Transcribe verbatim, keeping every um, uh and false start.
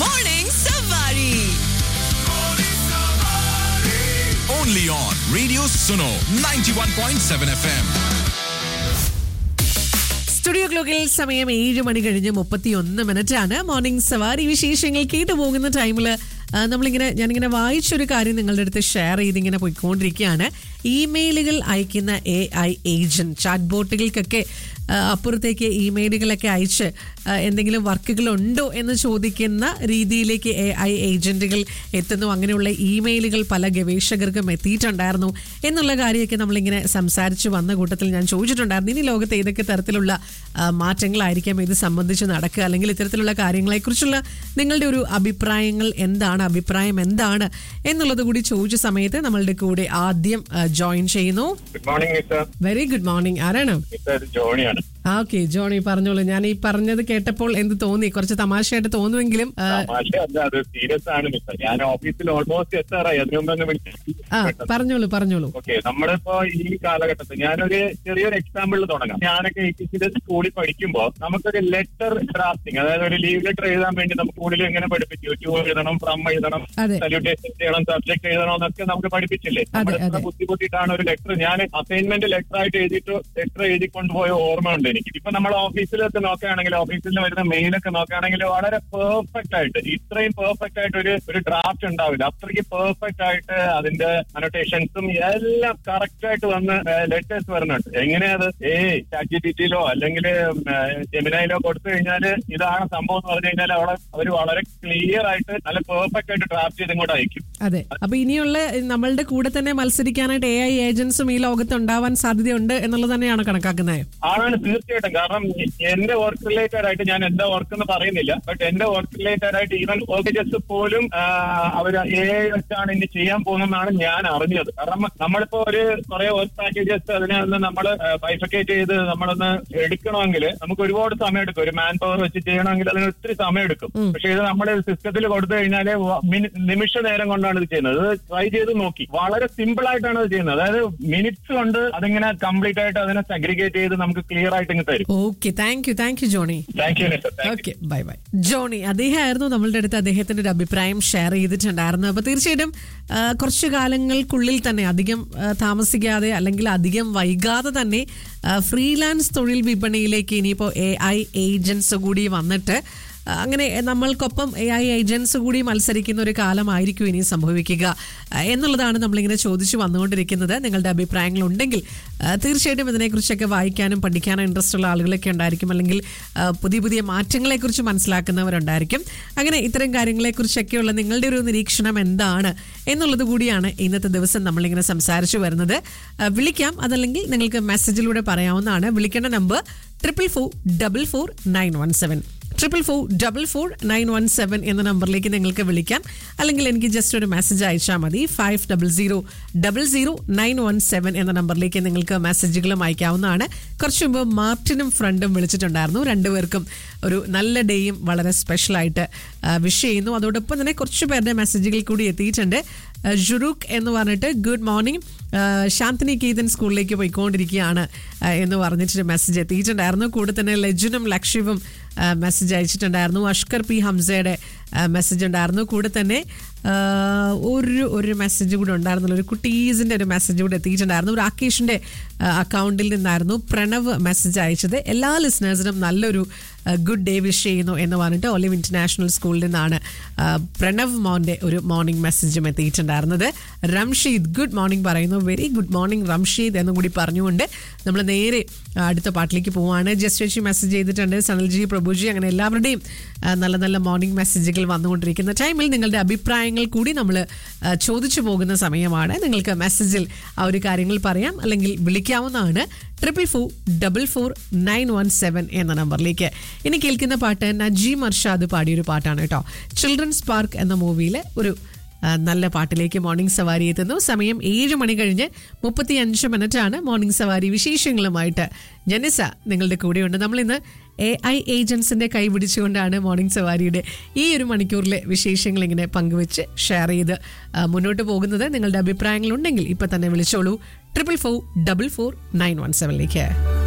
Morning Savari. Only on Radio Suno ninety-one point seven F M. Studio ക്ലോക്കിൽ സമയം ഏഴ് മണി കഴിഞ്ഞ് മുപ്പത്തി ഒന്ന് മിനിറ്റ് ആണ്. മോർണിംഗ് സവാരി വിശേഷങ്ങൾ കേട്ടു പോകുന്ന ടൈമില് നമ്മളിങ്ങനെ ഞാനിങ്ങനെ വായിച്ചൊരു കാര്യം നിങ്ങളുടെ അടുത്ത് ഷെയർ ചെയ്ത് ഇങ്ങനെ പോയിക്കൊണ്ടിരിക്കുകയാണ്. ഇമെയിലുകൾ അയക്കുന്ന എ ഐ ഏജന്റ് ചാറ്റ് ബോട്ടുകൾക്കൊക്കെ അപ്പുറത്തേക്ക് ഇമെയിലുകളൊക്കെ അയച്ച് എന്തെങ്കിലും വർക്കുകളുണ്ടോ എന്ന് ചോദിക്കുന്ന രീതിയിലേക്ക് എ ഐ ഏജന്റുകൾ എത്തുന്നു. അങ്ങനെയുള്ള ഇമെയിലുകൾ പല ഗവേഷകർക്കും എത്തിയിട്ടുണ്ടായിരുന്നു എന്നുള്ള കാര്യമൊക്കെ നമ്മളിങ്ങനെ സംസാരിച്ച് വന്ന കൂട്ടത്തിൽ ഞാൻ ചോദിച്ചിട്ടുണ്ടായിരുന്നു. ഇനി ലോകത്ത് ഏതൊക്കെ തരത്തിലുള്ള മാറ്റങ്ങളായിരിക്കാം ഇത് സംബന്ധിച്ച് നടക്കുക, അല്ലെങ്കിൽ ഇത്തരത്തിലുള്ള കാര്യങ്ങളെക്കുറിച്ചുള്ള നിങ്ങളുടെ ഒരു അഭിപ്രായങ്ങൾ എന്താണ്, അഭിപ്രായം എന്താണ് എന്നുള്ളത് കൂടി ചോദിച്ച സമയത്ത് നമ്മളുടെ കൂടെ ആദ്യം ജോയിൻ ചെയ്യുന്നു. Very good morning. ആരാണ്? ജോണിയാണ്. ഓക്കെ ജോണി, പറഞ്ഞോളൂ. ഞാൻ ഈ പറഞ്ഞത് കേട്ടപ്പോൾ എന്ത് തോന്നി? കുറച്ച് തമാശയായിട്ട് തോന്നുമെങ്കിലും സീരിയസ് ആണ്. ഞാൻ ഓഫീസിൽ ഓൾമോസ്റ്റ് എത്താറായി. അതിനു മുമ്പ് പറഞ്ഞോളൂ പറഞ്ഞോളൂ ഓക്കെ, നമ്മളിപ്പോ ഈ കാലഘട്ടത്തിൽ ഞാനൊരു ചെറിയൊരു എക്സാമ്പിൾ തുടങ്ങാം. ഞാനൊക്കെ എയ്റ്റീസിന്റെ സ്കൂളിൽ പഠിക്കുമ്പോൾ നമുക്കൊരു ലെറ്റർ ഡ്രാഫ്റ്റിംഗ്, അതായത് ഒരു ലീവ് ലെറ്റർ എഴുതാൻ വേണ്ടി നമുക്ക് സ്കൂളിൽ എങ്ങനെ പഠിപ്പിച്ചു? ടു എഴുതണം, ഫ്രം എഴുതണം, സല്യൂട്ടേഷൻ ചെയ്യണം, സബ്ജക്ട് എഴുതണം എന്നൊക്കെ നമുക്ക് പഠിപ്പിച്ചില്ലേ? നമ്മൾ ബുദ്ധിമുട്ടിയിട്ടാണ് ഒരു ലെറ്റർ, ഞാൻ അസൈൻമെന്റ് ലെറ്റർ ആയിട്ട് എഴുതിയിട്ട് ലെറ്റർ എഴുതി കൊണ്ടുപോയ ഓർമ്മ ഉണ്ട് എനിക്ക്. ഇപ്പൊ നമ്മൾ ഓഫീസിലൊക്കെ നോക്കുകയാണെങ്കിൽ, ഓഫീസിൽ വരുന്ന മെയിലൊക്കെ നോക്കുകയാണെങ്കിൽ വളരെ പെർഫെക്റ്റ് ആയിട്ട്, ഇത്രയും പെർഫെക്റ്റ് ആയിട്ട് ഒരു ഒരു ഡ്രാഫ്റ്റ് ഉണ്ടാവില്ല. അത്രയ്ക്ക് പെർഫെക്റ്റ് ആയിട്ട് അതിന്റെ അനോട്ടേഷൻസും എല്ലാം കറക്റ്റ് ആയിട്ട് വന്ന് ലെറ്റേഴ്സ് വരുന്നുണ്ട്. എങ്ങനെയത് ഏ ചാറ്റ് ജി പി ടിയിലോ അല്ലെങ്കിൽ ജെമിനയിലോ കൊടുത്തു കഴിഞ്ഞാൽ ഇതാണ് സംഭവം എന്ന് പറഞ്ഞു കഴിഞ്ഞാൽ അവിടെ അവർ വളരെ ക്ലിയർ ആയിട്ട് നല്ല പെർഫെക്റ്റ് ആയിട്ട് ഡ്രാഫ്റ്റ് ചെയ്തും കൂടെ അയക്കും. അതെ, അപ്പൊ ഇനിയുള്ള നമ്മളുടെ കൂടെ തന്നെ മത്സരിക്കാനായിട്ട് എ ഐ ഏജൻസും ഈ ലോകത്ത് ഉണ്ടാവാൻ സാധ്യതയുണ്ട് എന്നുള്ളത് തന്നെയാണ് കണക്കാക്കുന്നത്. ആണ് തീർച്ചയായിട്ടും. കാരണം എന്റെ വർക്ക് റിലേറ്റഡ് ആയിട്ട്, ഞാൻ എന്താ വർക്ക് എന്ന് പറയുന്നില്ല, ബട്ട് എന്റെ വർക്ക് റിലേറ്റഡ് ആയിട്ട് ഈവൻ ഓഫീസേഴ്സ് പോലും അവർ എ ഐ വെച്ചാണ് ഇനി ചെയ്യാൻ പോകുന്നതെന്നാണ് ഞാൻ അറിഞ്ഞത്. കാരണം നമ്മളിപ്പോ ഒരു കുറെ വർക്ക് പാക്കേജസ് അതിനെ ഒന്ന് നമ്മൾ ബൈഫിക്കേറ്റ് ചെയ്ത് നമ്മളൊന്ന് എടുക്കണമെങ്കിൽ നമുക്ക് ഒരുപാട് സമയം എടുക്കും. ഒരു മാൻ പവർ വെച്ച് ചെയ്യണമെങ്കിൽ അതിന് ഒത്തിരി സമയം എടുക്കും. പക്ഷെ ഇത് നമ്മുടെ സിസ്റ്റത്തിൽ കൊടുത്തു കഴിഞ്ഞാൽ നിമിഷ നേരം കൊണ്ടാണ് ഇത് ചെയ്യുന്നത്. ട്രൈ ചെയ്ത് നോക്കി, വളരെ സിമ്പിൾ ആയിട്ടാണ് ഇത് ചെയ്യുന്നത്. അതായത് മിനിറ്റ്സ് കൊണ്ട് അതിങ്ങനെ കംപ്ലീറ്റ് ആയിട്ട് അതിനെ സെഗ്രിഗേറ്റ് ചെയ്ത് നമുക്ക് ക്ലിയർ ആയിട്ട് ഇങ്ങ് തരും. Okay, thank you thank you Johnny. Thank you. Okay, bye bye. Johnny അദ്ദേഹമായിരുന്നു നമ്മളുടെ അടുത്ത് അദ്ദേഹത്തിന്റെ ഒരു അഭിപ്രായം ഷെയർ ചെയ്തിട്ടുണ്ടായിരുന്നു. അപ്പൊ തീർച്ചയായിട്ടും കുറച്ചു കാലങ്ങൾക്കുള്ളിൽ തന്നെ, അധികം താമസിക്കാതെ അല്ലെങ്കിൽ അധികം വൈകാതെ തന്നെ ഫ്രീലാൻസ് തൊഴിൽ വിപണിയിലേക്ക് ഇനിയിപ്പോ എ ഐ ഏജൻസ് കൂടി വന്നിട്ട് അങ്ങനെ നമ്മൾക്കൊപ്പം എ ഐ ഏജൻസ് കൂടി മത്സരിക്കുന്ന ഒരു കാലമായിരിക്കും ഇനി സംഭവിക്കുക എന്നുള്ളതാണ് നമ്മളിങ്ങനെ ചോദിച്ചു വന്നുകൊണ്ടിരിക്കുന്നത്. നിങ്ങളുടെ അഭിപ്രായങ്ങൾ ഉണ്ടെങ്കിൽ തീർച്ചയായിട്ടും ഇതിനെക്കുറിച്ചൊക്കെ വായിക്കാനും പഠിക്കാനും ഇൻട്രസ്റ്റ് ഉള്ള ആളുകളൊക്കെ ഉണ്ടായിരിക്കും, അല്ലെങ്കിൽ പുതിയ പുതിയ മാറ്റങ്ങളെക്കുറിച്ച് മനസ്സിലാക്കുന്നവരുണ്ടായിരിക്കും. അങ്ങനെ ഇത്തരം കാര്യങ്ങളെക്കുറിച്ചൊക്കെയുള്ള നിങ്ങളുടെ ഒരു നിരീക്ഷണം എന്താണ് എന്നുള്ളത് കൂടിയാണ് ഇന്നത്തെ ദിവസം നമ്മളിങ്ങനെ സംസാരിച്ചു വരുന്നത്. വിളിക്കാം, അതല്ലെങ്കിൽ നിങ്ങൾക്ക് മെസ്സേജിലൂടെ പറയാവുന്നതാണ്. വിളിക്കേണ്ട number triple four double four nine one seven triple four double four nine one seven എന്ന നമ്പറിലേക്ക് നിങ്ങൾക്ക് വിളിക്കാം, അല്ലെങ്കിൽ എനിക്ക് ജസ്റ്റ് ഒരു മെസ്സേജ് അയച്ചാൽ മതി. Five double zero double zero nine one seven എന്ന നമ്പറിലേക്ക് നിങ്ങൾക്ക് മെസ്സേജുകളും അയക്കാവുന്നതാണ്. കുറച്ച് മുമ്പ് മാർട്ടിനും ഫ്രണ്ടും വിളിച്ചിട്ടുണ്ടായിരുന്നു. രണ്ടുപേർക്കും ഒരു നല്ല ഡേയും വളരെ സ്പെഷ്യലായിട്ട് വിഷ് ചെയ്യുന്നു. അതോടൊപ്പം തന്നെ കുറച്ച് പേരുടെ മെസ്സേജുകൾ കൂടി എത്തിയിട്ടുണ്ട്. ജുറൂഖ് എന്ന് പറഞ്ഞിട്ട് ഗുഡ് മോർണിംഗ്, ശാന്തിനി കീതൻ സ്കൂളിലേക്ക് പോയിക്കൊണ്ടിരിക്കുകയാണ് എന്ന് പറഞ്ഞിട്ട് മെസ്സേജ് എത്തിയിട്ടുണ്ടായിരുന്നു. കൂടെ തന്നെ ലജുനും ലക്ഷ്യവും മെസ്സേജ് അയച്ചിട്ടുണ്ടായിരുന്നു. അഷ്കർ പി ഹംസയുടെ മെസ്സേജ് ഉണ്ടായിരുന്നു. കൂടെ തന്നെ ഒരു ഒരു മെസ്സേജ് കൂടെ ഉണ്ടായിരുന്നല്ലോ, ഒരു കുട്ടീസിൻ്റെ ഒരു മെസ്സേജ് കൂടെ എത്തിയിട്ടുണ്ടായിരുന്നു. രാകേഷിൻ്റെ അക്കൗണ്ടിൽ നിന്നായിരുന്നു പ്രണവ് മെസ്സേജ് അയച്ചത്. എല്ലാ ലിസണേഴ്സിനും നല്ലൊരു ഗുഡ് ഡേ വിഷ് ചെയ്യുന്നു എന്ന് പറഞ്ഞിട്ട് ഒലിവ് ഇന്റർനാഷണൽ സ്കൂളിൽ നിന്നാണ് പ്രണവ് മോൻ്റെ ഒരു മോർണിംഗ് മെസ്സേജും എത്തിയിട്ടുണ്ടായിരുന്നത്. റംഷീദ് ഗുഡ് മോർണിംഗ് പറയുന്നു. വെരി ഗുഡ് മോർണിംഗ് റംഷീദ് എന്നും കൂടി പറഞ്ഞുകൊണ്ട് നമ്മൾ നേരെ അടുത്ത പാട്ടിലേക്ക് പോവുകയാണ്. ജസ്റ്റ് ചേച്ചി മെസ്സേജ് ചെയ്തിട്ടുണ്ട്, സനൽജി, പ്രഭുജി, അങ്ങനെ എല്ലാവരുടെയും നല്ല നല്ല മോർണിംഗ് മെസ്സേജുകൾ വന്നുകൊണ്ടിരിക്കുന്ന ടൈമിൽ നിങ്ങളുടെ അഭിപ്രായങ്ങൾ കൂടി നമ്മൾ ചോദിച്ചു പോകുന്ന സമയമാണ്. നിങ്ങൾക്ക് മെസ്സേജിൽ ആ ഒരു കാര്യങ്ങൾ പറയാം, അല്ലെങ്കിൽ വിളിക്കാവുന്നതാണ് triple four double four nine one seven എന്ന നമ്പറിലേക്ക്. ഇനി കേൾക്കുന്ന പാട്ട് നജീം അർഷാദ് പാടിയൊരു പാട്ടാണ് കേട്ടോ. ചിൽഡ്രൻസ് പാർക്ക് എന്ന മൂവിയിലെ ഒരു നല്ല പാട്ടിലേക്ക് മോർണിംഗ് സവാരി എത്തുന്നു. സമയം ഏഴ് മണി കഴിഞ്ഞ് മുപ്പത്തി അഞ്ച് മിനിറ്റ് ആണ്. മോർണിംഗ് സവാരി വിശേഷങ്ങളുമായിട്ട് ജനിസ നിങ്ങളുടെ കൂടെയുണ്ട്. നമ്മളിന്ന് എ ഐ ഏജൻസിന്റെ കൈ പിടിച്ചുകൊണ്ടാണ് മോർണിംഗ് സവാരിയുടെ ഈ ഒരു മണിക്കൂറിലെ വിശേഷങ്ങൾ ഇങ്ങനെ പങ്കുവെച്ച് ഷെയർ ചെയ്ത് മുന്നോട്ട് പോകുന്നത്. നിങ്ങളുടെ അഭിപ്രായങ്ങൾ ഉണ്ടെങ്കിൽ ഇപ്പൊ തന്നെ വിളിച്ചോളൂ triple four double four nine one സെവനിലേക്ക്.